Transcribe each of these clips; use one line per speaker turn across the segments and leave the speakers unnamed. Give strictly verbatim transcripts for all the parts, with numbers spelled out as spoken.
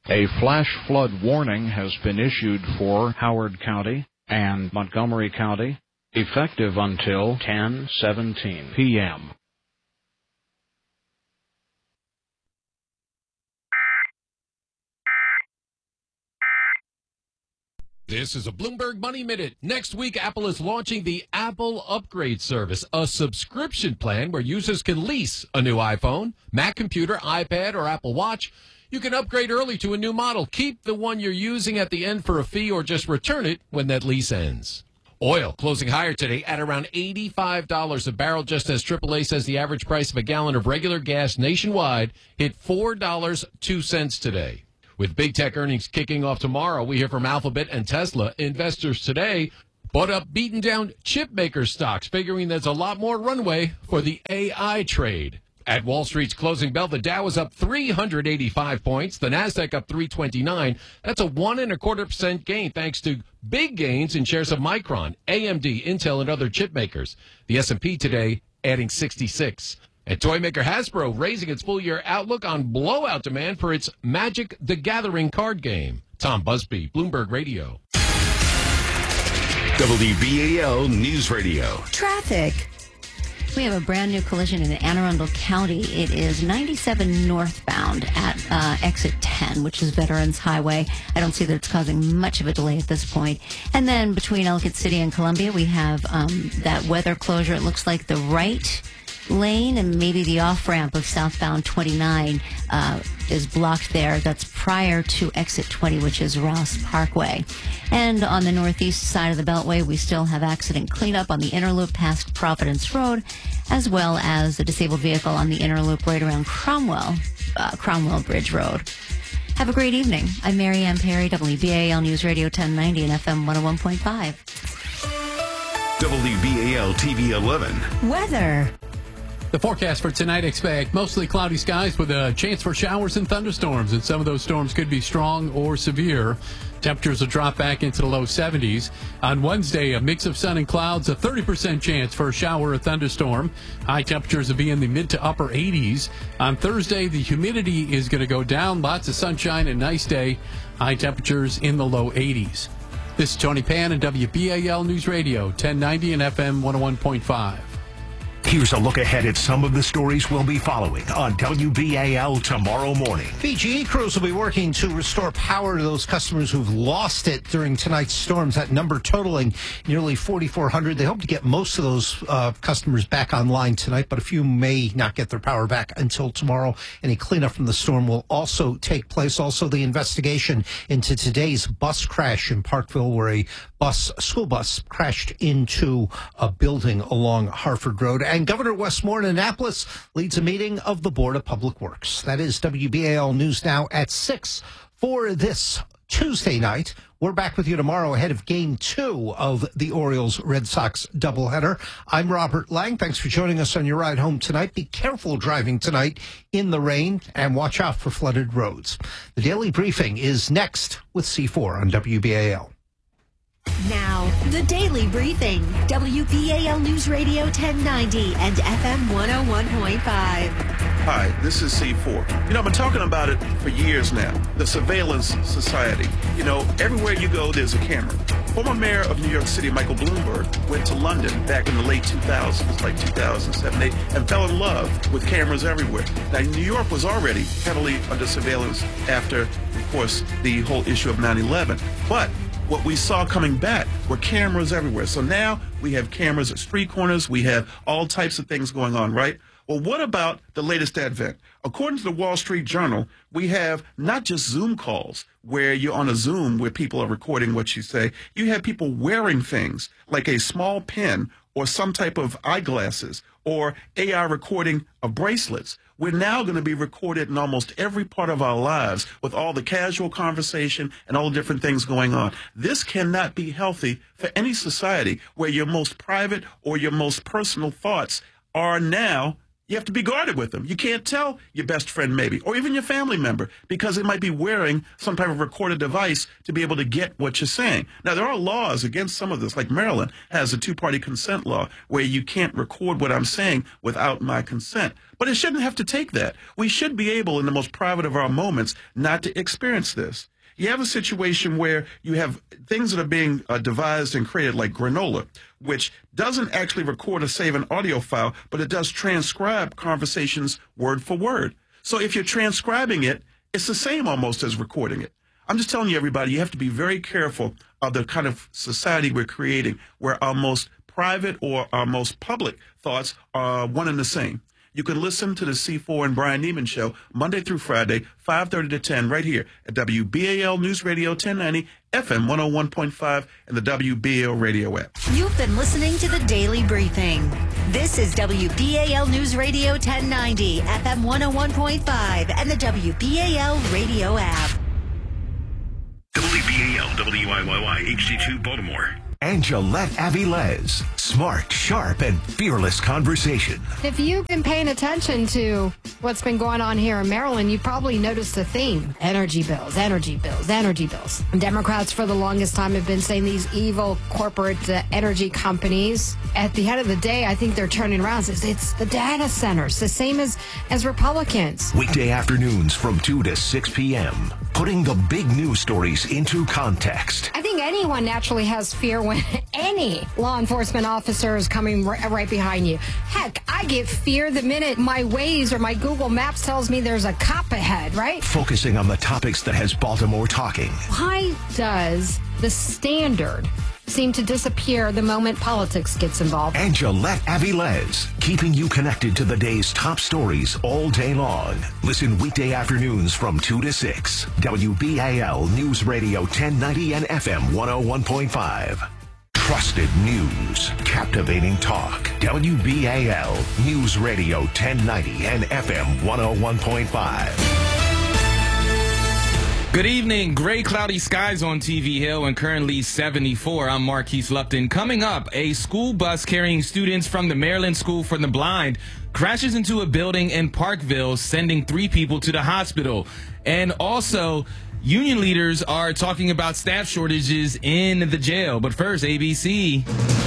A flash flood warning has been issued for Howard County and Montgomery County, effective until ten seventeen p.m.
This is a Bloomberg Money Minute. Next week, Apple is launching the Apple Upgrade Service, a subscription plan where users can lease a new iPhone, Mac computer, iPad, or Apple Watch. You can upgrade early to a new model, keep the one you're using at the end for a fee, or just return it when that lease ends. Oil closing higher today at around eighty-five dollars a barrel, just as triple A says the average price of a gallon of regular gas nationwide hit four dollars and two cents today. With big tech earnings kicking off tomorrow, we hear from Alphabet and Tesla. Investors today bought up beaten down chip maker stocks, figuring there's a lot more runway for the A I trade. At Wall Street's closing bell, the Dow is up three hundred eighty-five points, the Nasdaq up three twenty-nine. That's a one and a quarter percent gain thanks to big gains in shares of Micron, A M D, Intel, and other chip makers. The S and P today adding sixty-six. And toy maker Hasbro raising its full-year outlook on blowout demand for its Magic the Gathering card game. Tom Busby, Bloomberg Radio.
W B A L News Radio.
Traffic. We have a brand new collision in Anne Arundel County. It is ninety-seven northbound at uh, exit ten, which is Veterans Highway. I don't see that it's causing much of a delay at this point. And then between Ellicott City and Columbia, we have um, that weather closure. It looks like the right lane and maybe the off-ramp of southbound twenty-nine uh, is blocked there. That's prior to exit twenty, which is Ross Parkway. And on the northeast side of the Beltway, we still have accident cleanup on the inner loop past Providence Road, as well as a disabled vehicle on the inner loop right around Cromwell, uh, Cromwell Bridge Road. Have a great evening. I'm Mary Ann Perry, W B A L News Radio ten ninety and F M one oh one point five.
W B A L T V eleven.
Weather.
The forecast for tonight expect mostly cloudy skies with a chance for showers and thunderstorms, and some of those storms could be strong or severe. Temperatures will drop back into the low seventies. On Wednesday, a mix of sun and clouds, a thirty percent chance for a shower or thunderstorm. High temperatures will be in the mid to upper eighties. On Thursday, the humidity is going to go down. Lots of sunshine and nice day. High temperatures in the low eighties. This is Tony Pan and W B A L News Radio, ten ninety and F M one oh one point five.
Here's a look ahead at some of the stories we'll be following on W B A L tomorrow morning.
P G E crews will be working to restore power to those customers who've lost it during tonight's storms, that number totaling nearly forty-four hundred. They hope to get most of those uh, customers back online tonight, but a few may not get their power back until tomorrow. Any cleanup from the storm will also take place. Also, the investigation into today's bus crash in Parkville, where a bus, school bus crashed into a building along Harford Road. And Governor Wes Moore in Annapolis leads a meeting of the Board of Public Works. That is W B A L News Now at six for this Tuesday night. We're back with you tomorrow ahead of Game two of the Orioles-Red Sox doubleheader. I'm Robert Lang. Thanks for joining us on your ride home tonight. Be careful driving tonight in the rain and watch out for flooded roads. The Daily Briefing is next with C four on W B A L.
Now, the Daily Briefing, W B A L News Radio ten ninety and F M one oh one point five.
Hi, this is C four. You know, I've been talking about it for years now, the surveillance society. You know, everywhere you go, there's a camera. Former mayor of New York City, Michael Bloomberg, went to London back in the late two thousands, like two thousand seven, eight, and fell in love with cameras everywhere. Now, New York was already heavily under surveillance after, of course, the whole issue of nine eleven. But what we saw coming back were cameras everywhere. So now we have cameras at street corners. We have all types of things going on, right? Well, what about the latest advent? According to the Wall Street Journal, we have not just Zoom calls where you're on a Zoom where people are recording what you say. You have people wearing things like a small pen or some type of eyeglasses or A I recording of bracelets. We're now going to be recorded in almost every part of our lives with all the casual conversation and all the different things going on. This cannot be healthy for any society where your most private or your most personal thoughts are now, You have to be guarded with them. You can't tell your best friend maybe, or even your family member, because they might be wearing some type of recorded device to be able to get what you're saying. Now, there are laws against some of this, like Maryland has a two-party consent law where you can't record what I'm saying without my consent. But it shouldn't have to take that. We should be able, in the most private of our moments, not to experience this. You have a situation where you have things that are being uh, devised and created like granola, which doesn't actually record or save an audio file, but it does transcribe conversations word for word. So if you're transcribing it, it's the same almost as recording it. I'm just telling you, everybody, you have to be very careful of the kind of society we're creating where our most private or our most public thoughts are one and the same. You can listen to the C four and Brian Neiman Show Monday through Friday, five thirty to ten, right here at W B A L News Radio ten ninety, F M one oh one point five, and the W B A L radio app.
You've been listening to the Daily Briefing. This is W B A L News Radio ten ninety, F M one oh one point five, and the W B A L radio app.
W B A L W I Y Y H D two Baltimore. Angelette Avilés. Smart, sharp, and fearless conversation.
If you've been paying attention to what's been going on here in Maryland, you probably noticed a theme. Energy bills, energy bills, energy bills. Democrats for the longest time have been saying these evil corporate uh, energy companies. At the end of the day, I think they're turning around. It's, it's the data centers, the same as, as Republicans.
Weekday afternoons from two to six p.m. Putting the big news stories into context.
I think anyone naturally has fear when any law enforcement officer is coming r- right behind you. Heck, I get fear the minute my Waze or my Google Maps tells me there's a cop ahead, right?
Focusing on the topics that has Baltimore talking.
Why does the standard seem to disappear the moment politics gets involved?
Angelette Avilés, keeping you connected to the day's top stories all day long. Listen weekday afternoons from two to six. W B A L News Radio ten ninety and F M one oh one point five. Trusted news, captivating talk. W B A L News Radio ten ninety and F M one oh one point five.
Good evening. Gray, cloudy skies on T V Hill and currently seventy-four. I'm Marquise Lupton. Coming up, a school bus carrying students from the Maryland School for the Blind crashes into a building in Parkville, sending three people to the hospital. And also, union leaders are talking about staff shortages in the jail. But first, A B C.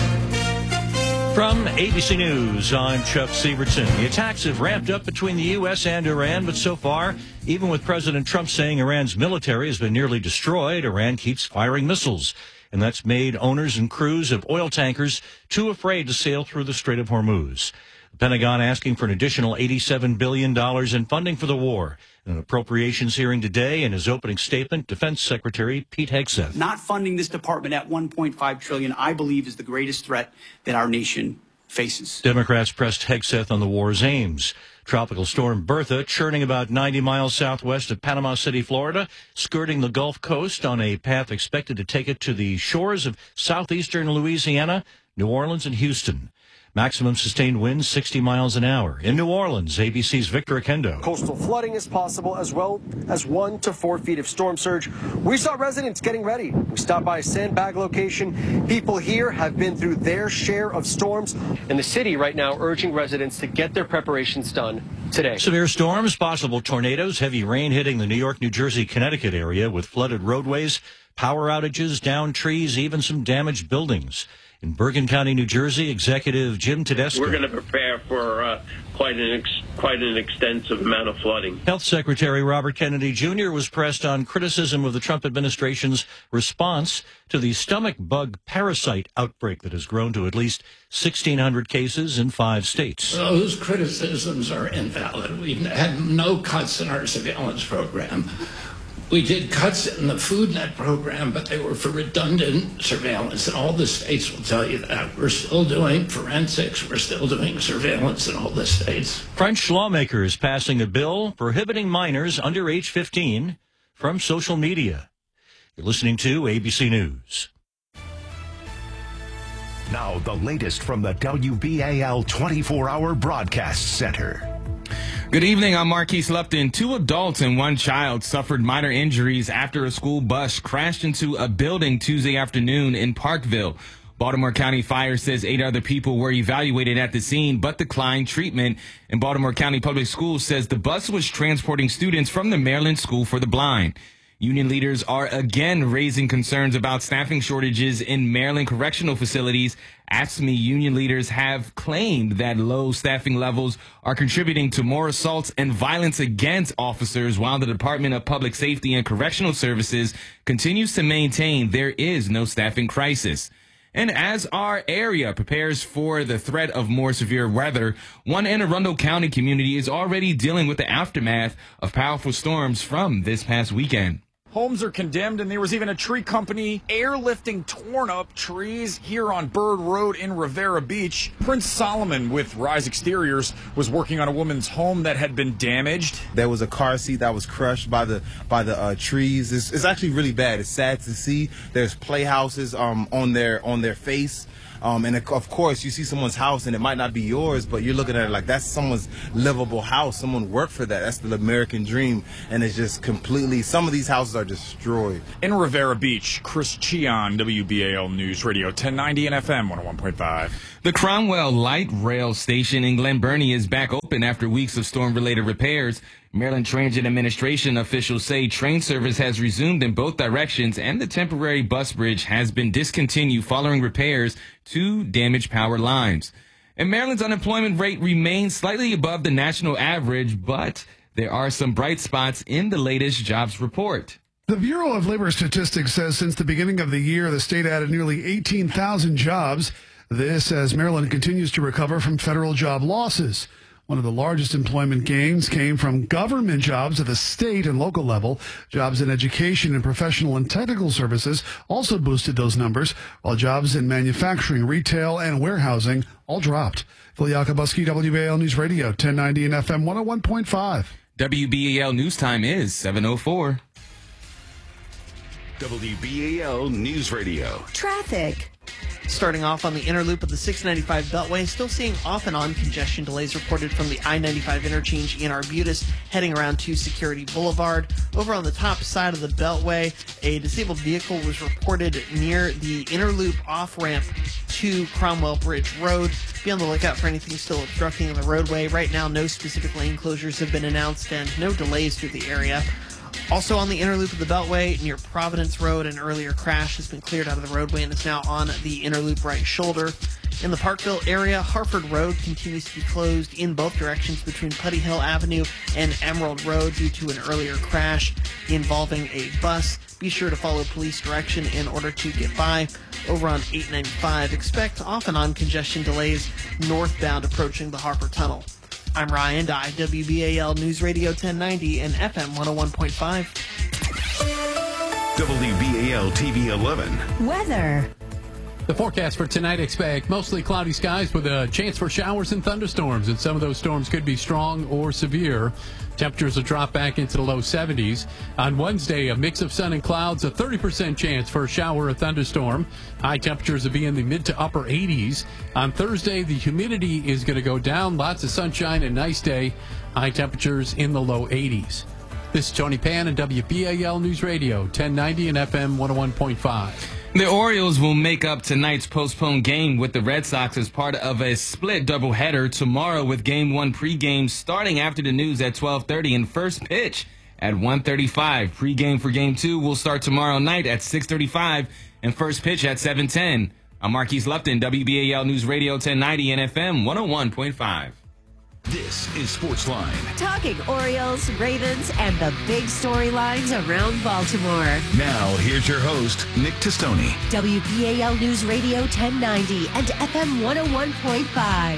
From A B C News, I'm Chuck Sievertson. The attacks have ramped up between the U S and Iran, but so far, even with President Trump saying Iran's military has been nearly destroyed, Iran keeps firing missiles. And that's made owners and crews of oil tankers too afraid to sail through the Strait of Hormuz. The Pentagon asking for an additional eighty-seven billion dollars in funding for the war. In an appropriations hearing today, in his opening statement, Defense Secretary Pete Hegseth.
Not funding this department at one point five trillion dollars, I believe, is the greatest threat that our nation faces.
Democrats pressed Hegseth on the war's aims. Tropical storm Bertha churning about ninety miles southwest of Panama City, Florida, skirting the Gulf Coast on a path expected to take it to the shores of southeastern Louisiana, New Orleans, and Houston. Maximum sustained winds sixty miles an hour. In New Orleans, A B C's Victor Akendo.
Coastal flooding is possible, as well as one to four feet of storm surge. We saw residents getting ready. We stopped by a sandbag location. People here have been through their share of storms. And the city right now urging residents to get their preparations done today.
Severe storms, possible tornadoes, heavy rain hitting the New York, New Jersey, Connecticut area with flooded roadways, power outages, downed trees, even some damaged buildings. In Bergen County, New Jersey, Executive Jim Tedesco.
We're going to prepare for uh, quite an ex- quite an extensive amount of flooding.
Health Secretary Robert Kennedy Junior was pressed on criticism of the Trump administration's response to the stomach bug parasite outbreak that has grown to at least sixteen hundred cases in five states.
Those criticisms are invalid. We've had no cuts in our surveillance program. We did cuts in the FoodNet program, but they were for redundant surveillance, and all the states will tell you that. We're still doing forensics. We're still doing surveillance in all the states.
French lawmakers passing a bill prohibiting minors under age fifteen from social media. You're listening to A B C News.
Now, the latest from the W B A L twenty-four hour Broadcast Center.
Good evening. I'm Marquise Lupton. Two adults and one child suffered minor injuries after a school bus crashed into a building Tuesday afternoon in Parkville. Baltimore County Fire says eight other people were evaluated at the scene but declined treatment. And Baltimore County Public Schools says the bus was transporting students from the Maryland School for the Blind. Union leaders are again raising concerns about staffing shortages in Maryland correctional facilities. AFSCME union leaders have claimed that low staffing levels are contributing to more assaults and violence against officers, while the Department of Public Safety and Correctional Services continues to maintain there is no staffing crisis. And as our area prepares for the threat of more severe weather, one Anne Arundel County community is already dealing with the aftermath of powerful storms from this past weekend.
Homes are condemned, and there was even a tree company airlifting torn up trees here on Bird Road in Rivera Beach. Prince Solomon with Rise Exteriors was working on a woman's home that had been damaged.
There was a car seat that was crushed by the by the uh, trees. It's, it's actually really bad. It's sad to see. There's playhouses um, on their on their face. Um, and of course, you see someone's house and it might not be yours, but you're looking at it like that's someone's livable house. Someone worked for that. That's the American dream. And it's just completely, some of these houses are destroyed.
In Rivera Beach, Chris Cheon, W B A L News Radio ten ninety and F M one oh one point five.
The Cromwell Light Rail Station in Glen Burnie is back open after weeks of storm-related repairs. Maryland Transit Administration officials say train service has resumed in both directions, and the temporary bus bridge has been discontinued following repairs to damaged power lines. And Maryland's unemployment rate remains slightly above the national average, but there are some bright spots in the latest jobs report.
The Bureau of Labor Statistics says since the beginning of the year, the state added nearly eighteen thousand jobs. This as Maryland continues to recover from federal job losses. One of the largest employment gains came from government jobs at the state and local level. Jobs in education and professional and technical services also boosted those numbers, while jobs in manufacturing, retail, and warehousing all dropped. Phil Yakabuski, W B A L News Radio, ten ninety and F M one oh one point five.
W B A L News Time is seven oh four.
W B A L News Radio.
Traffic. Starting off on the inner loop of the six ninety-five Beltway, still seeing off and on congestion delays reported from the I ninety-five interchange in Arbutus, heading around to Security Boulevard. Over on the top side of the Beltway, a disabled vehicle was reported near the inner loop off-ramp to Cromwell Bridge Road. Be on the lookout for anything still obstructing the roadway. Right now, no specific lane closures have been announced and no delays through the area. Also on the inner loop of the Beltway near Providence Road, an earlier crash has been cleared out of the roadway and is now on the inner loop right shoulder. In the Parkville area, Harford Road continues to be closed in both directions between Putty Hill Avenue and Emerald Road due to an earlier crash involving a bus. Be sure to follow police direction in order to get by. Over on eight ninety-five, expect off and on congestion delays northbound approaching the Harper Tunnel. I'm Ryan Dye, W B A L News Radio ten ninety and F M one oh one point five.
W B A L T V eleven.
Weather.
The forecast for tonight, expect mostly cloudy skies with a chance for showers and thunderstorms, and some of those storms could be strong or severe. Temperatures will drop back into the low seventies. On Wednesday, a mix of sun and clouds, a thirty percent chance for a shower or thunderstorm. High temperatures will be in the mid to upper eighties. On Thursday, the humidity is going to go down. Lots of sunshine and nice day. High temperatures in the low eighties. This is Tony Pan and W B A L News Radio, ten ninety and F M one oh one point five.
The Orioles will make up tonight's postponed game with the Red Sox as part of a split doubleheader tomorrow, with Game one pregame starting after the news at twelve thirty and first pitch at one thirty-five. Pregame for Game two will start tomorrow night at six thirty-five and first pitch at seven ten. I'm Marquise Lupton, W B A L News Radio ten ninety and F M one oh one point five.
This is Sportsline.
Talking Orioles, Ravens, and the big storylines around Baltimore.
Now, here's your host, Nick Testoni.
W B A L News Radio ten ninety and F M one oh one point five.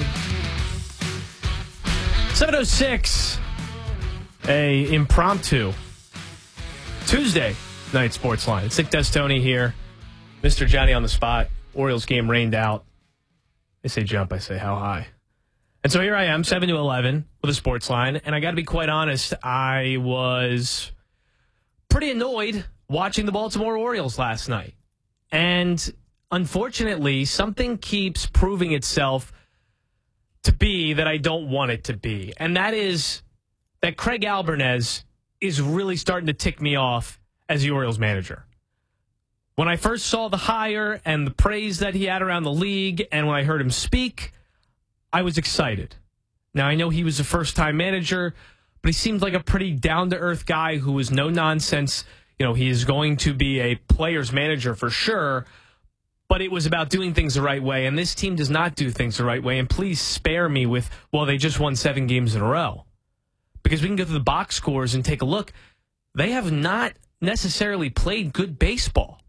seven oh six. A impromptu Tuesday night Sportsline. It's Nick Testoni here. Mister Johnny on the spot. Orioles game rained out. They say jump, I say how high. And so here I am, seven to eleven with a sports line. And I got to be quite honest, I was pretty annoyed watching the Baltimore Orioles last night. And unfortunately, something keeps proving itself to be that I don't want it to be. And that is that Craig Albernez is really starting to tick me off as the Orioles manager. When I first saw the hire and the praise that he had around the league, and when I heard him speak, I was excited. Now, I know he was a first-time manager, but he seemed like a pretty down-to-earth guy who was no nonsense. You know, he is going to be a player's manager for sure, but it was about doing things the right way, and this team does not do things the right way, and please spare me with, well, they just won seven games in a row. Because we can go through the box scores and take a look. They have not necessarily played good baseball.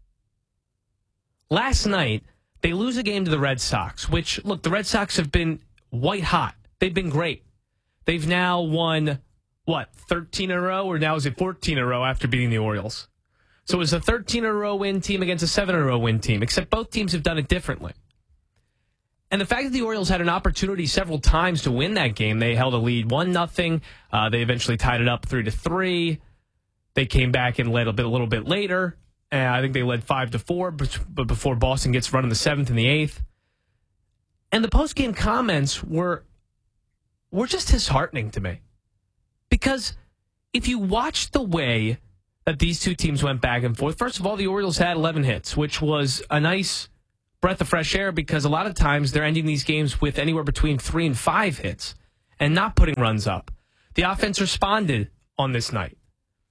Last night, they lose a game to the Red Sox, which, look, the Red Sox have been white hot. They've been great. They've now won, what, thirteen in a row, or now is it fourteen in a row after beating the Orioles? So it was a thirteen in a row win team against a seven in a row win team, except both teams have done it differently. And the fact that the Orioles had an opportunity several times to win that game, they held a lead one nothing. Uh, they eventually tied it up three to three. They came back and led a bit a little bit later. And I think they led five to four, but before Boston gets run in the seventh and the eighth. And the post-game comments were were just disheartening to me. Because if you watch the way that these two teams went back and forth, first of all, the Orioles had eleven hits, which was a nice breath of fresh air because a lot of times they're ending these games with anywhere between three and five hits and not putting runs up. The offense responded on this night.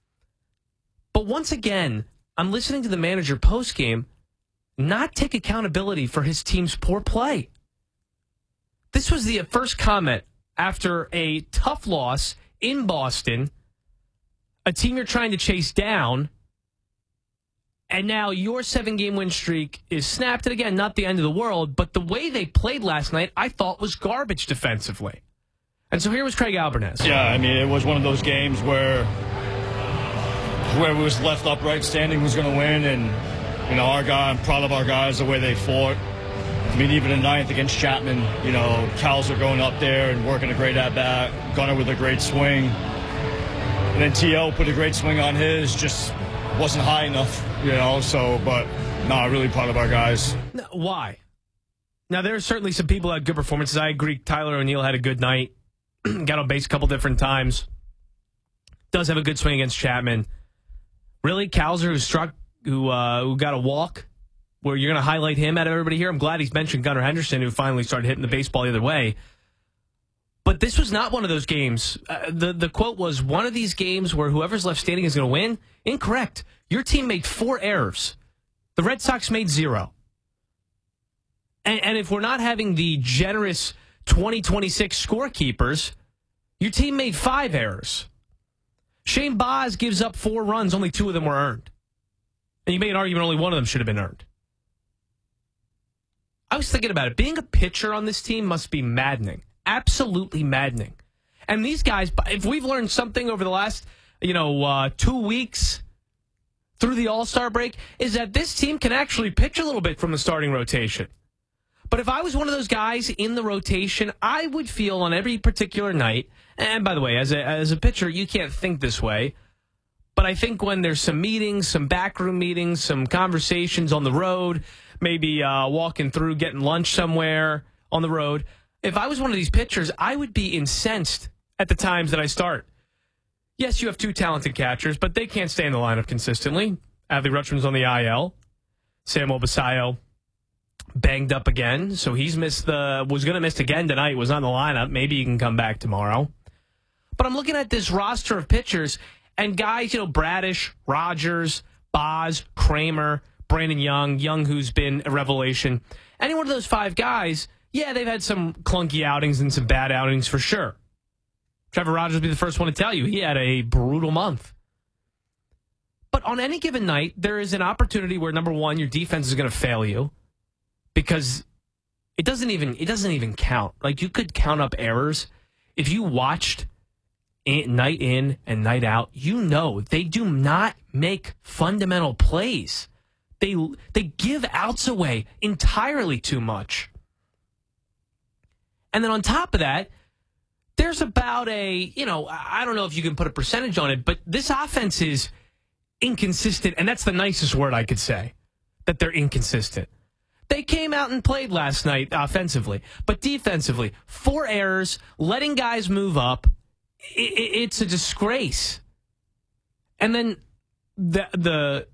But once again, I'm listening to the manager post-game not take accountability for his team's poor play. This was the first comment after a tough loss in Boston, a team you're trying to chase down, and now your seven-game win streak is snapped. And again, not the end of the world, but the way they played last night I thought was garbage defensively. And so here was Craig Albernaz.
Yeah, I mean, it was one of those games where whoever was left upright standing was going to win, and you know, our guy, I'm proud of our guys, the way they fought. I mean, even in ninth against Chapman, you know, Cowser going up there and working a great at-bat, Gunnar with a great swing, and then T O put a great swing on his, just wasn't high enough, you know, so, but, no, nah, really proud of our guys.
No, why? Now, there are certainly some people that had good performances. I agree Tyler O'Neill had a good night, got on base a couple different times, does have a good swing against Chapman. Really, Cowser, who struck, who uh, who got a walk, where you're going to highlight him out of everybody here? I'm glad he's mentioned Gunnar Henderson, who finally started hitting the baseball the other way. But this was not one of those games. Uh, the, the quote was, one of these games where whoever's left standing is going to win? Incorrect. Your team made four errors. The Red Sox made zero. And, and if we're not having the generous twenty twenty-six scorekeepers, your team made five errors. Shane Baz gives up four runs. Only two of them were earned. And you made an argument only one of them should have been earned. I was thinking about it. Being a pitcher on this team must be maddening. Absolutely maddening. And these guys, if we've learned something over the last, you know, uh, two weeks through the All-Star break, is that this team can actually pitch a little bit from the starting rotation. But if I was one of those guys in the rotation, I would feel on every particular night, and by the way, as a, as a pitcher, you can't think this way, but I think when there's some meetings, some backroom meetings, some conversations on the road, maybe uh, walking through, getting lunch somewhere on the road, if I was one of these pitchers, I would be incensed at the times that I start. Yes, you have two talented catchers, but they can't stay in the lineup consistently. Adley Rutschman's on the I L. Samuel Basayo banged up again, so he's missed the was going to miss again tonight, was on the lineup. Maybe he can come back tomorrow. But I'm looking at this roster of pitchers, and guys, you know, Bradish, Rogers, Baz, Kramer, Brandon Young, Young who's been a revelation. Any one of those five guys, yeah, they've had some clunky outings and some bad outings for sure. Trevor Rogers will be the first one to tell you he had a brutal month. But on any given night, there is an opportunity where, number one, your defense is going to fail you because it doesn't even it doesn't even count. Like, you could count up errors. If you watched in, night in and night out, you know they do not make fundamental plays. They they give outs away entirely too much. And then on top of that, there's about a, you know, I don't know if you can put a percentage on it, but this offense is inconsistent, and that's the nicest word I could say, that they're inconsistent. They came out and played last night offensively, but defensively, four errors, letting guys move up, it's a disgrace. And then the the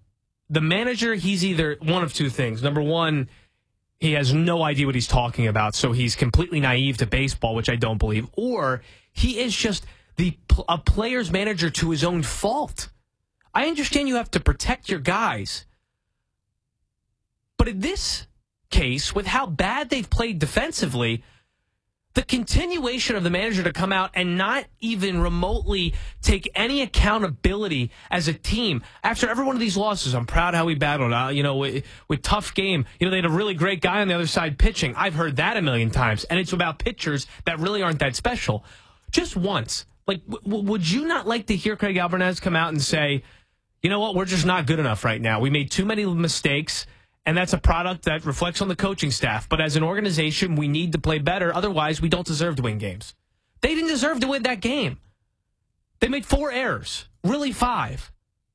the manager, he's either one of two things. Number one, he has no idea what he's talking about, so he's completely naive to baseball, which I don't believe. Or he is just the a player's manager to his own fault. I understand you have to protect your guys. But in this case, with how bad they've played defensively, the continuation of the manager to come out and not even remotely take any accountability as a team after every one of these losses. I'm proud how we battled, uh, you know, with, with tough game. You know, they had a really great guy on the other side pitching. I've heard that a million times, and it's about pitchers that really aren't that special. Just once. Like, w- would you not like to hear Craig Albernaz come out and say, you know what, we're just not good enough right now. We made too many mistakes. And that's a product that reflects on the coaching staff. But as an organization, we need to play better. Otherwise, we don't deserve to win games. They didn't deserve to win that game. They made four errors, really five.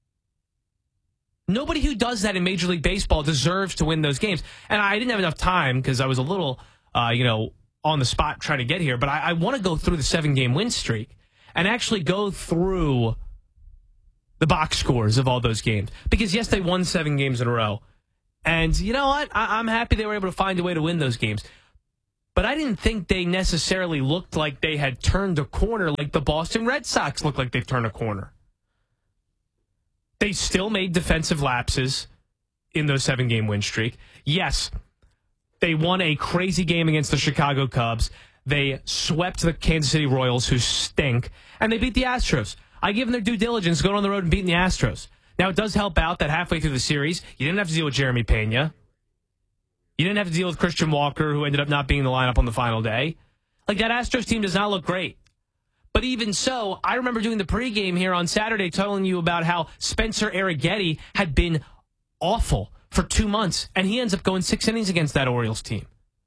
Nobody who does that in Major League Baseball deserves to win those games. And I didn't have enough time because I was a little, uh, you know, on the spot trying to get here. But I, I want to go through the seven-game win streak and actually go through the box scores of all those games. Because, yes, they won seven games in a row. And you know what? I- I'm happy they were able to find a way to win those games. But I didn't think they necessarily looked like they had turned a corner like the Boston Red Sox look like they've turned a corner. They still made defensive lapses in those seven-game win streak. Yes, they won a crazy game against the Chicago Cubs. They swept the Kansas City Royals, who stink. And they beat the Astros. I give them their due diligence going on the road and beating the Astros. Now, it does help out that halfway through the series, you didn't have to deal with Jeremy Pena. You didn't have to deal with Christian Walker, who ended up not being in the lineup on the final day. Like, that Astros team does not look great. But even so, I remember doing the pregame here on Saturday telling you about how Spencer Arrighetti had been awful for two months, and he ends up going six innings against that Orioles team.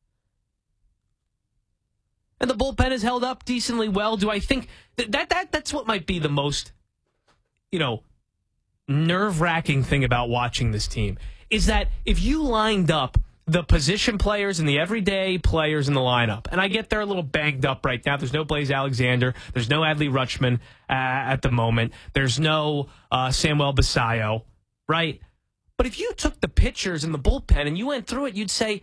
And the bullpen has held up decently well. Do I think that, that, that that's what might be the most, you know, nerve-wracking thing about watching this team is that if you lined up the position players and the everyday players in the lineup, and I get they're a little banged up right now. There's no Blaze Alexander. There's no Adley Rutschman uh, at the moment. There's no uh, Samuel Basayo, right? But if you took the pitchers and the bullpen and you went through it, you'd say,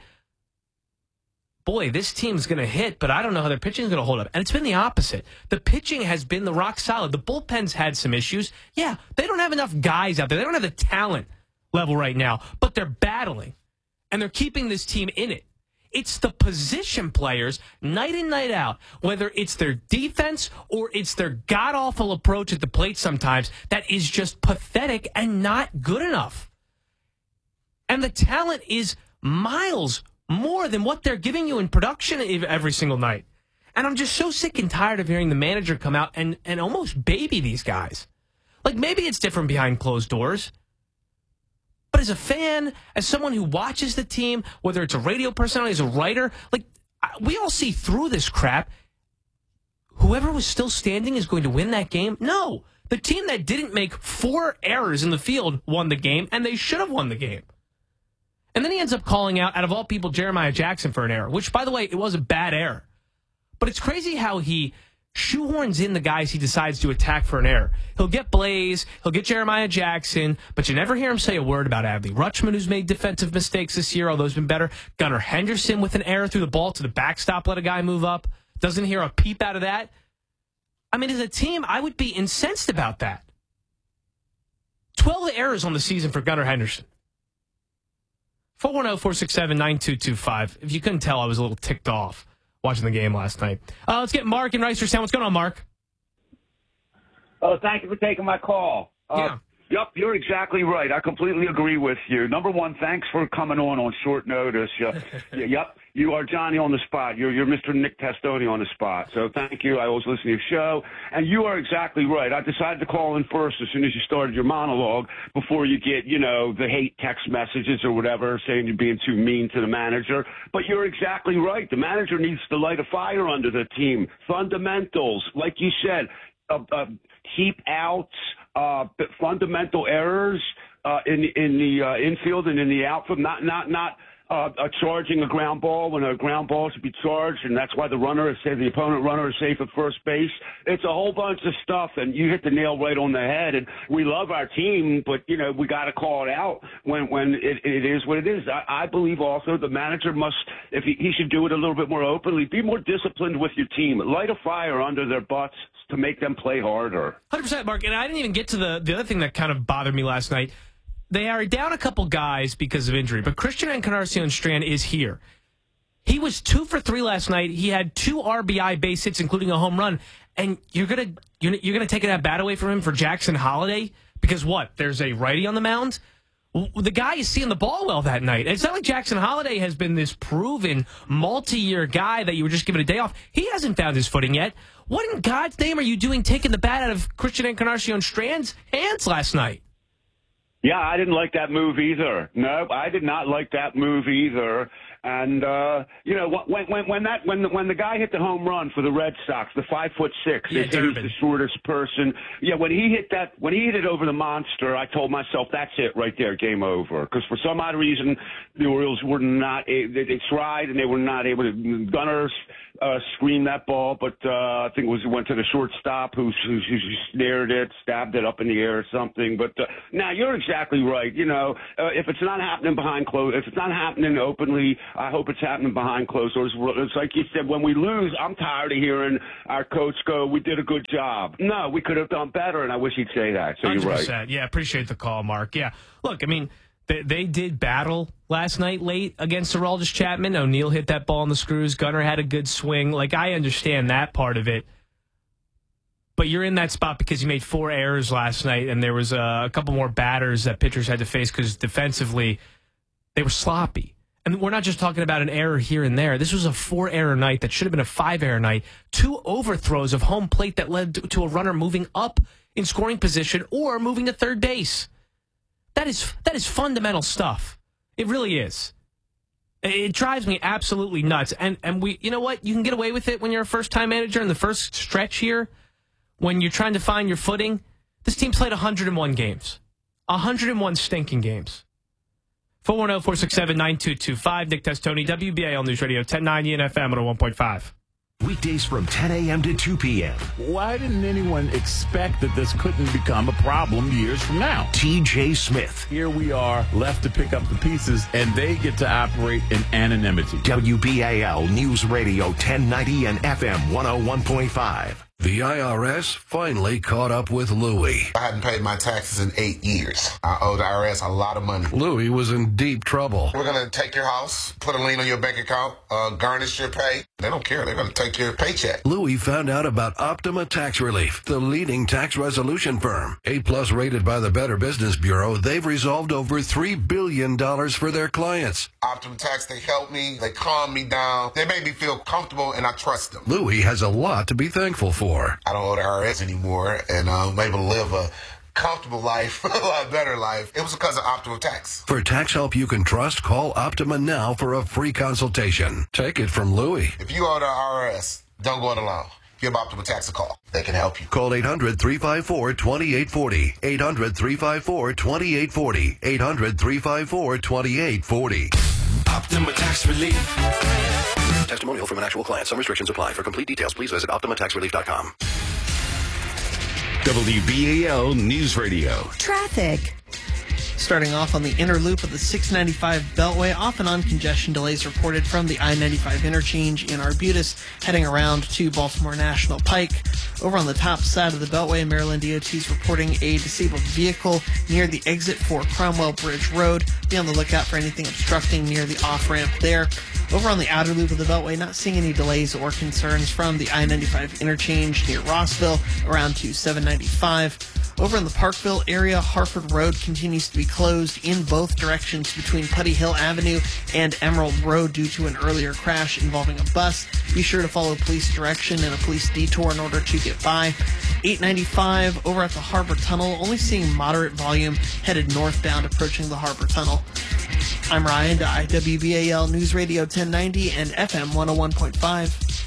boy, this team's going to hit, but I don't know how their pitching is going to hold up. And it's been the opposite. The pitching has been the rock solid. The bullpen's had some issues. Yeah, they don't have enough guys out there. They don't have the talent level right now, but they're battling, and they're keeping this team in it. It's the position players, night in, night out, whether it's their defense or it's their god-awful approach at the plate sometimes, that is just pathetic and not good enough. And the talent is miles more than what they're giving you in production every single night. And I'm just so sick and tired of hearing the manager come out and, and almost baby these guys. Like, maybe it's different behind closed doors. But as a fan, as someone who watches the team, whether it's a radio personality, as a writer, like, we all see through this crap. Whoever was still standing is going to win that game? No. The team that didn't make four errors in the field won the game, and they should have won the game. And then he ends up calling out, out of all people, Jeremiah Jackson for an error, which, by the way, it was a bad error. But it's crazy how he shoehorns in the guys he decides to attack for an error. He'll get Blaze, he'll get Jeremiah Jackson, but you never hear him say a word about Adley Rutschman, who's made defensive mistakes this year, although he's been better. Gunnar Henderson with an error through the ball to the backstop, let a guy move up. Doesn't hear a peep out of that. I mean, as a team, I would be incensed about that. twelve errors on the season for Gunnar Henderson. four one zero, four six seven, nine two two five. If you couldn't tell, I was a little ticked off watching the game last night. Uh, let's get Mark in Reisterstown. What's going on, Mark?
Oh, thank you for taking my call. Uh,
yeah.
Yep, you're exactly right. I completely agree with you. Number one, thanks for coming on on short notice. Uh, yep, you are Johnny on the spot. You're you're Mister Nick Testoni on the spot. So thank you. I always listen to your show. And you are exactly right. I decided to call in first as soon as you started your monologue before you get, you know, the hate text messages or whatever saying you're being too mean to the manager. But you're exactly right. The manager needs to light a fire under the team. Fundamentals, like you said, uh, uh, keep outs. Uh, fundamental errors uh, in in the uh, infield and in the outfield. Not not not uh, uh, charging a ground ball when a ground ball should be charged, and that's why the runner is safe, the opponent runner is safe at first base. It's a whole bunch of stuff, and you hit the nail right on the head. And we love our team, but you know we got to call it out when when it, it is what it is. I, I believe also the manager must, if he, he should do it a little bit more openly, be more disciplined with your team, light a fire under their butts to make them play harder.
one hundred percent, Mark. And I didn't even get to the the other thing that kind of bothered me last night. They are down a couple guys because of injury, but Christian Encarnacion-Strand is here. He was two for three last night. He had two R B I base hits, including a home run. And you're gonna you're, you're gonna take that bat away from him for Jackson Holiday because what? There's a righty on the mound. The guy is seeing the ball well that night. It's not like Jackson Holiday has been this proven multi-year guy that you were just giving a day off. He hasn't found his footing yet. What in God's name are you doing taking the bat out of Christian Encarnacion-Strand's hands last night?
Yeah, I didn't like that move either. No, I did not like that move either. And uh, you know, when when when that when the, when the guy hit the home run for the Red Sox, the five foot six,
yeah,
he's the shortest person. Yeah, when he hit that, when he hit it over the monster, I told myself that's it right there, game over. Because for some odd reason, the Orioles were not. They, they tried and they were not able to. Gunners uh, screamed that ball, but uh, I think it was went to the shortstop who, who, who snared it, stabbed it up in the air or something. But uh, now you're exactly right. You know, uh, if it's not happening behind closed, if it's not happening openly, I hope it's happening behind closed doors. It's like you said, when we lose, I'm tired of hearing our coach go, we did a good job. No, we could have done better, and I wish he'd say that. So you're right.
Yeah, appreciate the call, Mark. Yeah, look, I mean, they, they did battle last night late against Aroldis Chapman. O'Neill hit that ball in the screws. Gunnar had a good swing. Like, I understand that part of it. But you're in that spot because you made four errors last night, and there was a, a couple more batters that pitchers had to face because defensively they were sloppy. And we're not just talking about an error here and there. This was a four-error night that should have been a five-error night. Two overthrows of home plate that led to a runner moving up in scoring position or moving to third base. That is that is fundamental stuff. It really is. It drives me absolutely nuts. And and we, you know what? You can get away with it when you're a first-time manager in the first stretch here, when you're trying to find your footing. This team played one hundred one games. one hundred one stinking games. four one zero, four six seven, nine two two five. Nick Testoni, W B A L News Radio, ten ninety and F M one oh one point five.
Weekdays from ten a.m. to two p.m.
Why didn't anyone expect that this couldn't become a problem years from now?
T J Smith.
Here we are, left to pick up the pieces, and they get to operate in anonymity.
W B A L News Radio, ten ninety and F M one oh one point five.
The I R S finally caught up with Louie.
I hadn't paid my taxes in eight years. I owe the I R S a lot of money.
Louie was in deep trouble.
We're going to take your house, put a lien on your bank account, uh, garnish your pay. They don't care. They're going to take your paycheck.
Louie found out about Optima Tax Relief, the leading tax resolution firm. A-plus rated by the Better Business Bureau, they've resolved over three billion dollars for their clients.
Optima Tax, they help me. They calm me down. They make me feel comfortable, and I trust them.
Louie has a lot to be thankful for.
I don't owe the I R S anymore, and I'm able to live a comfortable life, a lot better life. It was because of Optima Tax.
For tax help you can trust, call Optima now for a free consultation. Take it from Louie.
If you owe the I R S, don't go it alone. Give Optima Tax a call. They can help you.
Call eight hundred, three five four, two eight four zero. eight hundred, three five four, two eight four zero. eight hundred, three five four, two eight four zero. Optima Tax Relief. Testimonial from an actual client. Some restrictions apply. For complete details, please visit optima tax relief dot com.
W B A L News Radio.
Traffic.
Starting off on the inner loop of the six ninety-five Beltway, off and on congestion delays reported from the I ninety-five interchange in Arbutus, heading around to Baltimore National Pike. Over on the top side of the Beltway, Maryland D O T is reporting a disabled vehicle near the exit for Cromwell Bridge Road. Be on the lookout for anything obstructing near the off-ramp there. Over on the outer loop of the Beltway, not seeing any delays or concerns from the I ninety-five interchange near Rossville around to seven ninety-five. Over in the Parkville area, Harford Road continues to be closed in both directions between Putty Hill Avenue and Emerald Road due to an earlier crash involving a bus. Be sure to follow police direction and a police detour in order to get by. eight ninety-five over at the Harbor Tunnel, only seeing moderate volume headed northbound approaching the Harbor Tunnel. I'm Ryan Dye, W B A L News Radio ten ninety and F M one oh one point five.
Stay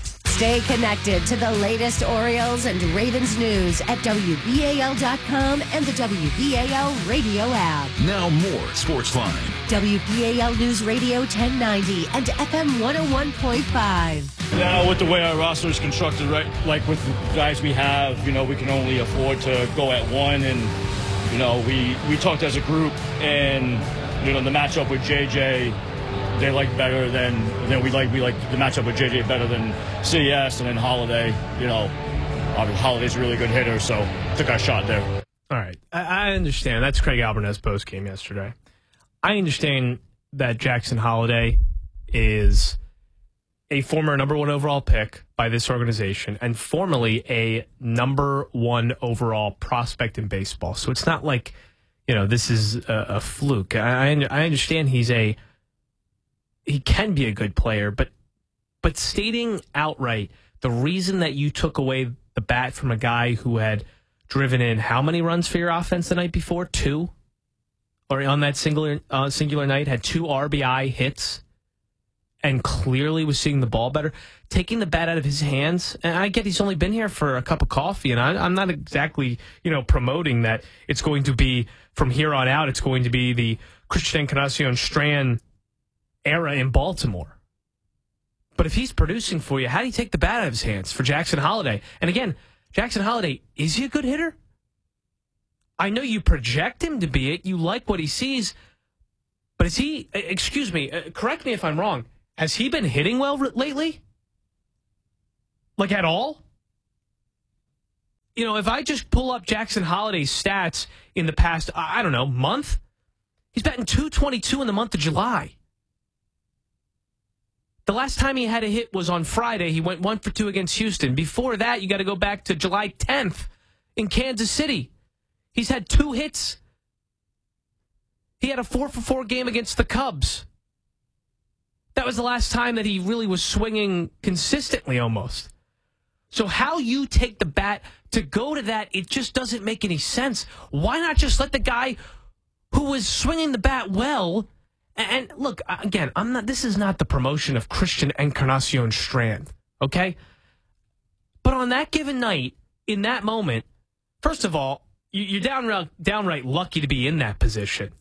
Stay connected to the latest Orioles and Ravens news at W B A L dot com and the W B A L radio app.
Now more Sportsline.
W B A L News Radio ten ninety and F M one oh one point five.
Now, with the way our roster is constructed, right, like with the guys we have, you know, we can only afford to go at one. And, you know, we, we talked as a group, and, you know, the matchup with J J, they like better than, than we like. We like the matchup with J J better than C S, and then Holiday, you know, obviously Holiday's a really good hitter, so took our shot there.
All right. I, I understand. That's Craig Albernet's post game yesterday. I understand that Jackson Holiday is a former number one overall pick by this organization and formerly a number one overall prospect in baseball. So it's not like, you know, this is a, a fluke. I, I understand he's a, he can be a good player, but, but stating outright the reason that you took away the bat from a guy who had driven in how many runs for your offense the night before? Two? Or on that singular, uh, singular night, had two R B I hits and clearly was seeing the ball better. Taking the bat out of his hands, and I get he's only been here for a cup of coffee, and I, I'm not exactly, you know, promoting that it's going to be, from here on out, it's going to be the Christian Encarnacion Strand era in Baltimore. But if he's producing for you, how do you take the bat out of his hands for Jackson Holiday? And again, Jackson Holiday, is he a good hitter? I know you project him to be it. You like what he sees. But is he, excuse me, uh, correct me if I'm wrong, has he been hitting well r- lately? Like at all? You know, if I just pull up Jackson Holiday's stats in the past, I don't know, month, he's batting two twenty-two in the month of July. The last time he had a hit was on Friday. He went one for two against Houston. Before that, you got to go back to July tenth in Kansas City. He's had two hits. He had a four for four game against the Cubs. That was the last time that he really was swinging consistently almost. So how you take the bat to go to that, it just doesn't make any sense. Why not just let the guy who was swinging the bat well, and look, again, I'm not. This is not the promotion of Christian Encarnacion Strand, okay? But on that given night, in that moment, first of all, you're downright, downright lucky to be in that position.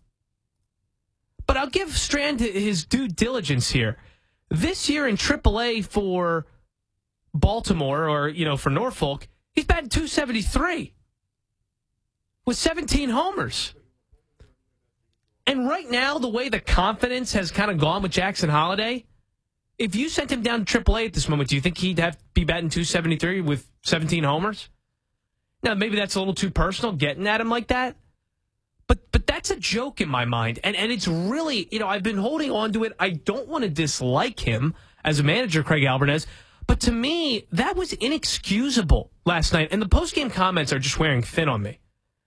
But I'll give Strand his due diligence here. This year in triple A for Baltimore, or, you know, for Norfolk, he's batting two seventy-three with seventeen homers. And right now, the way the confidence has kind of gone with Jackson Holiday, if you sent him down to triple A at this moment, do you think he'd have be batting two seventy-three with seventeen homers? Now, maybe that's a little too personal, getting at him like that. But but that's a joke in my mind. And and it's really, you know, I've been holding on to it. I don't want to dislike him as a manager, Craig Albernez. But to me, that was inexcusable last night. And the post-game comments are just wearing thin on me.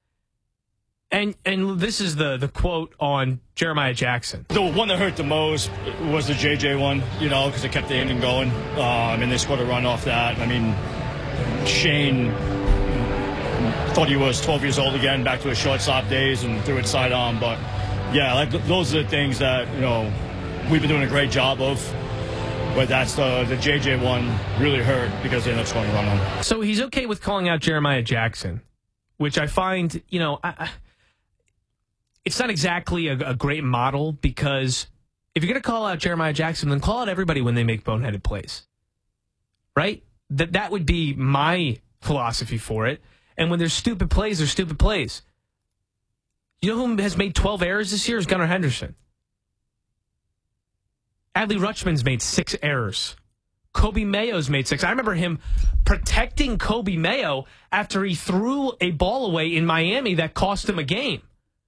And and this is the, the quote on Jeremiah Jackson.
The one that hurt the most was the J J one, you know, because it kept the inning going. Um, and they scored a run off that. I mean, Shane thought he was twelve years old again, back to his shortstop days, and threw it side on. But, yeah, like those are the things that, you know, we've been doing a great job of. But that's the, the J J one really hurt because they ended up scoring a run on.
So he's okay with calling out Jeremiah Jackson, which I find, you know, I, I, it's not exactly a, a great model, because if you're going to call out Jeremiah Jackson, then call out everybody when they make boneheaded plays. Right? That that would be my philosophy for it. And when there's stupid plays, there's stupid plays. You know who has made twelve errors this year? Is Gunnar Henderson. Adley Rutschman's made six errors. Kobe Mayo's made six. I remember him protecting Kobe Mayo after he threw a ball away in Miami that cost him a game.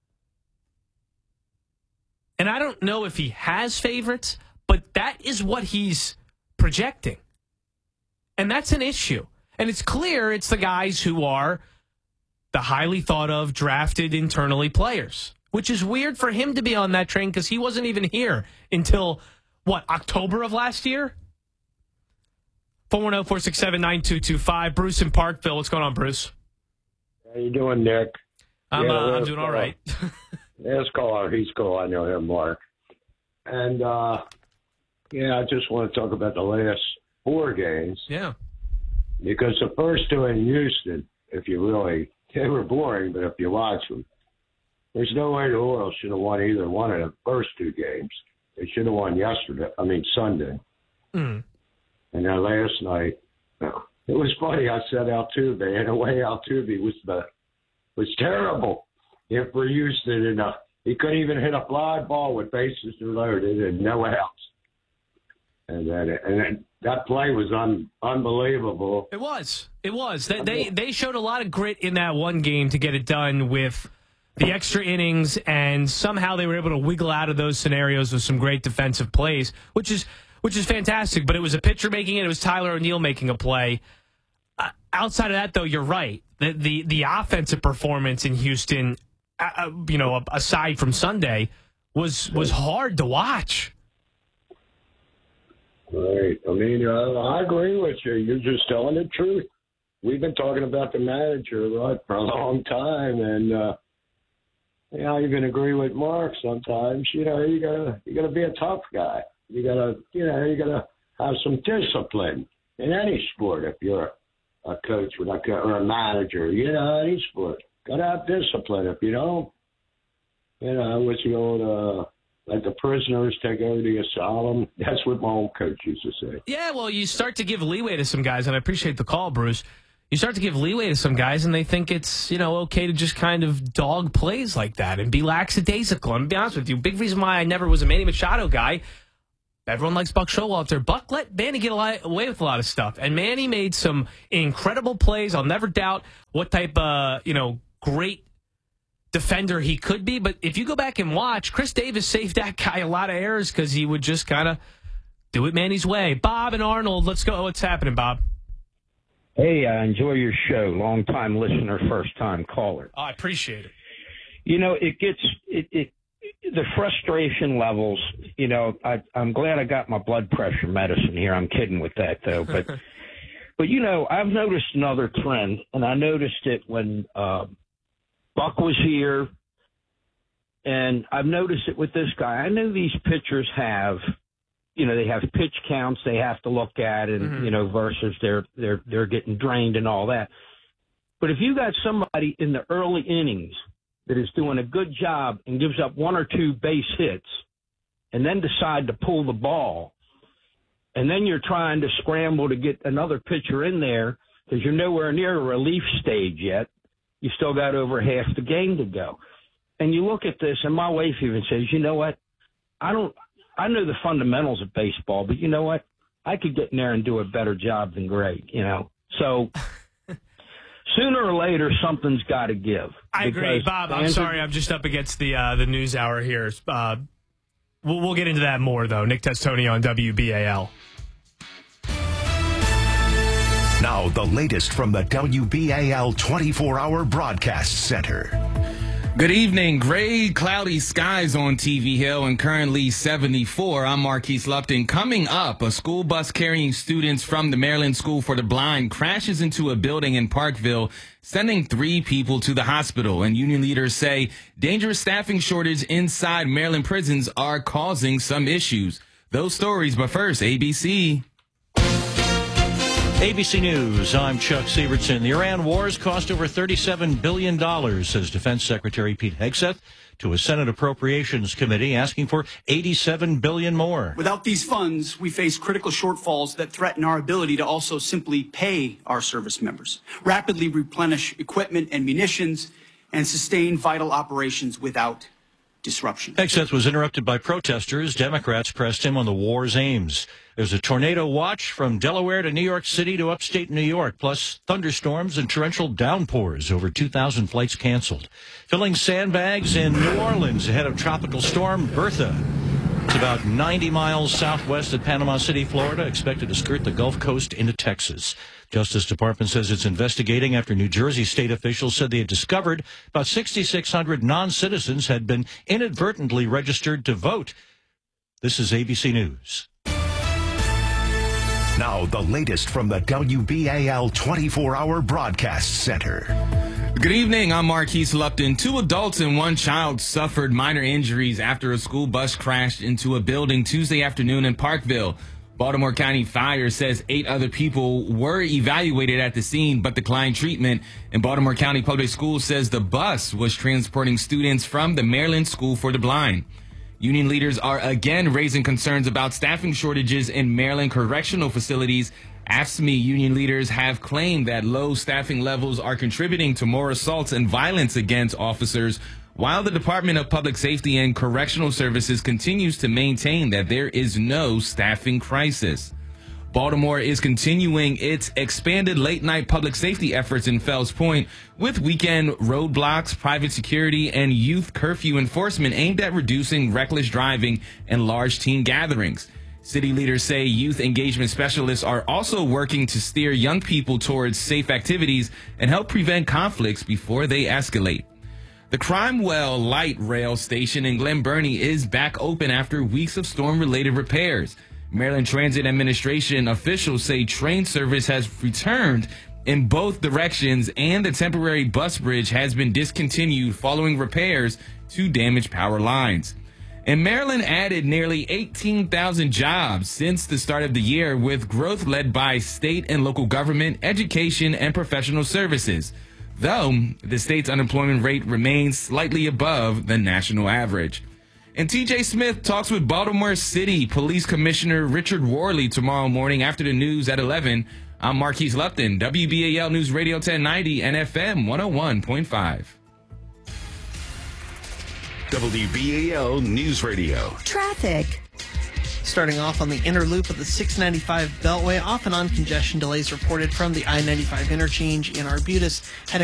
And I don't know if he has favorites, but that is what he's projecting. And that's an issue. And it's clear it's the guys who are the highly thought of, drafted internally players, which is weird for him to be on that train because he wasn't even here until, what, October of last year? four one zero, four six seven, nine two two five. Bruce in Parkville. What's going on, Bruce?
How you doing, Nick?
I'm,
yeah,
uh, I'm doing all right.
This caller, he's cool. I know him, Mark. And, uh, yeah, I just want to talk about the last four games.
Yeah.
Because the first two in Houston, if you really, they were boring, but if you watch them, there's no way the Orioles should have won either one of the first two games. They should have won yesterday, I mean Sunday.
Mm.
And then last night, it was funny. I said Altuve, and the way Altuve was the was terrible. If for Houston, and uh, he couldn't even hit a fly ball with bases loaded and no outs. And then, and then that play was un, unbelievable.
It was. It was. They, they they showed a lot of grit in that one game to get it done with the extra innings, and somehow they were able to wiggle out of those scenarios with some great defensive plays, which is which is fantastic. But it was a pitcher making it. It was Tyler O'Neill making a play. Uh, outside of that, though, you're right. The the, the offensive performance in Houston, uh, you know, aside from Sunday, was was hard to watch.
Right. I mean, uh, I agree with you. You're just telling the truth. We've been talking about the manager, right, for a long time, and uh, you know, you can agree with Mark sometimes. You know, you gotta you gotta be a tough guy. You gotta, you know, you gotta have some discipline in any sport. If you're a coach or like a, or a manager, you know, any sport, gotta have discipline. If you don't, you know, what's the old uh, let the prisoners take over the asylum. That's what my old coach used to say.
Yeah, well, you start to give leeway to some guys, and I appreciate the call, Bruce. You start to give leeway to some guys, and they think it's, you know, okay to just kind of dog plays like that and be lackadaisical. And to be honest with you, big reason why I never was a Manny Machado guy. Everyone likes Buck Showalter. Buck let Manny get away with a lot of stuff, and Manny made some incredible plays. I'll never doubt what type of, you know, great defender he could be. But if you go back and watch, Chris Davis saved that guy a lot of errors because he would just kind of do it Manny's way. Bob and Arnold, let's go. What's happening, Bob?
Hey, I enjoy your show. Long-time listener, first-time caller.
Oh, I appreciate it.
You know, it gets it, it the frustration levels. You know, I, I'm glad I got my blood pressure medicine here. I'm kidding with that, though. But, but you know, I've noticed another trend, and I noticed it when uh, Buck was here, and I've noticed it with this guy. I know these pitchers have, you know, they have pitch counts they have to look at, and mm-hmm. you know, versus they're they're they're getting drained and all that. But if you got somebody in the early innings that is doing a good job and gives up one or two base hits, and then decide to pull the ball, and then you're trying to scramble to get another pitcher in there because you're nowhere near a relief stage yet. You still got over half the game to go, and you look at this, and my wife even says, "You know what? I don't." I know the fundamentals of baseball, but you know what? I could get in there and do a better job than Greg, you know? So sooner or later, something's got to give.
I agree. Bob, I'm sorry. Are... I'm just up against the uh, the news hour here. Uh, we'll, we'll get into that more, though. Nick Testoni on W B A L.
Now, the latest from the W B A L twenty-four hour Broadcast Center.
Good evening. Gray, cloudy skies on T V Hill and currently seventy-four. I'm Marquise Lupton. Coming up, a school bus carrying students from the Maryland School for the Blind crashes into a building in Parkville, sending three people to the hospital. And union leaders say dangerous staffing shortage inside Maryland prisons are causing some issues. Those stories, but first, A B C.
A B C News, I'm Chuck Sievertson. The Iran wars cost over thirty-seven billion dollars, says Defense Secretary Pete Hegseth to a Senate Appropriations Committee asking for eighty-seven billion dollars more.
Without these funds, we face critical shortfalls that threaten our ability to also simply pay our service members, rapidly replenish equipment and munitions, and sustain vital operations without disruption.
Hegseth was interrupted by protesters. Democrats pressed him on the war's aims. There's a tornado watch from Delaware to New York City to upstate New York, plus thunderstorms and torrential downpours. Over two thousand flights canceled. Filling sandbags in New Orleans ahead of Tropical Storm Bertha. It's about ninety miles southwest of Panama City, Florida, expected to skirt the Gulf Coast into Texas. Justice Department says it's investigating after New Jersey state officials said they had discovered about sixty-six hundred non-citizens had been inadvertently registered to vote. This is A B C News.
Now, the latest from the W B A L twenty-four hour Broadcast Center.
Good evening. I'm Marquise Lupton. Two adults and one child suffered minor injuries after a school bus crashed into a building Tuesday afternoon in Parkville. Baltimore County Fire says eight other people were evaluated at the scene but declined treatment. And Baltimore County Public Schools says the bus was transporting students from the Maryland School for the Blind. Union leaders are again raising concerns about staffing shortages in Maryland correctional facilities. A F S C M E union leaders have claimed that low staffing levels are contributing to more assaults and violence against officers, while the Department of Public Safety and Correctional Services continues to maintain that there is no staffing crisis. Baltimore is continuing its expanded late-night public safety efforts in Fells Point with weekend roadblocks, private security, and youth curfew enforcement aimed at reducing reckless driving and large teen gatherings. City leaders say youth engagement specialists are also working to steer young people towards safe activities and help prevent conflicts before they escalate. The Crimewell Light Rail Station in Glen Burnie is back open after weeks of storm-related repairs. Maryland Transit Administration officials say train service has returned in both directions and the temporary bus bridge has been discontinued following repairs to damaged power lines. And Maryland added nearly eighteen thousand jobs since the start of the year, with growth led by state and local government, education, and professional services, though the state's unemployment rate remains slightly above the national average. And T J Smith talks with Baltimore City Police Commissioner Richard Worley tomorrow morning after the news at eleven. I'm Marquise Lupton, W B A L News Radio ten ninety and F M one oh one point five.
W B A L News Radio.
Traffic.
Starting off on the inner loop of the six ninety-five Beltway, off and on congestion delays reported from the I ninety-five interchange in Arbutus. Heading